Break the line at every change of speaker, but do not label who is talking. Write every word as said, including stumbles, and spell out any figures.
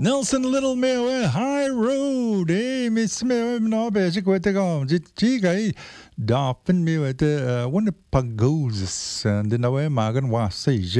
Nelson Little med High Road. Hey, miss me no be sig wete go. Ji gai dapen mi wete Winnipeg Goes. And in a way magan was say